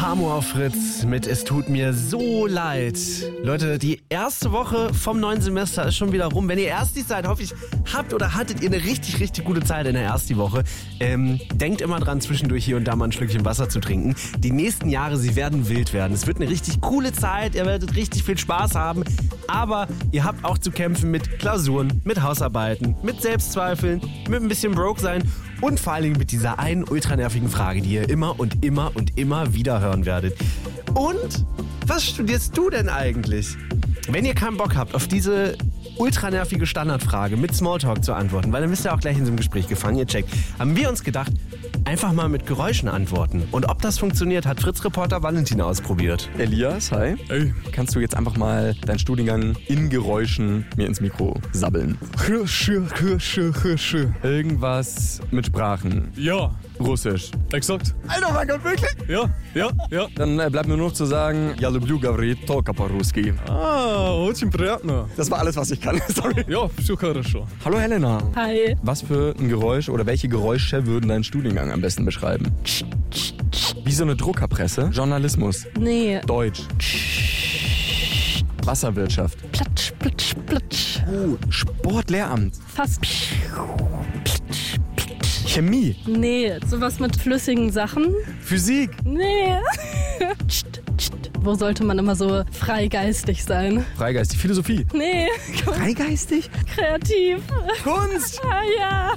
Camo auf Fritz mit Es tut mir so leid. Leute, die erste Woche vom neuen Semester ist schon wieder rum. Wenn ihr Erstis seid, hoffe ich, habt oder hattet ihr eine richtig, richtig gute Zeit in der Ersti-Woche. Denkt immer dran, zwischendurch hier und da mal ein Schlückchen Wasser zu trinken. Die nächsten Jahre, sie werden wild werden. Es wird eine richtig coole Zeit, ihr werdet richtig viel Spaß haben. Aber ihr habt auch zu kämpfen mit Klausuren, mit Hausarbeiten, mit Selbstzweifeln, mit ein bisschen broke sein und vor allen Dingen mit dieser einen ultranervigen Frage, die ihr immer und immer und immer wieder hören werdet. Und was studierst du denn eigentlich? Wenn ihr keinen Bock habt auf diese ultranervige Standardfrage mit Smalltalk zu antworten, weil dann bist ihr auch gleich in so einem Gespräch gefangen, ihr checkt, haben wir uns gedacht, einfach mal mit Geräuschen antworten. Und ob das funktioniert, hat Fritz-Reporter Valentin ausprobiert. Elias, hi. Ey. Kannst du jetzt einfach mal deinen Studiengang in Geräuschen mir ins Mikro sabbeln? Irgendwas mit Sprachen. Ja, Russisch. exakt. Alter, mein Gott, wirklich? Ja. Dann bleibt mir nur noch zu sagen, я люблю говорить только по-русски. Очень приятно. Das war alles, was ich kann. Sorry. Ja, все хорошо. Hallo Helena. Hi. Was für ein Geräusch oder welche Geräusche würden deinen Studiengang am besten beschreiben? Wie so eine Druckerpresse? Journalismus. Nee. Deutsch. Wasserwirtschaft. Platsch, platsch, platsch. Sportlehramt. Fast. Chemie. Nee, sowas mit flüssigen Sachen? Physik. Nee. Wo sollte man immer so freigeistig sein? Freigeistig. Philosophie. Nee, Freigeistig? kreativ. Kunst. Ah ja.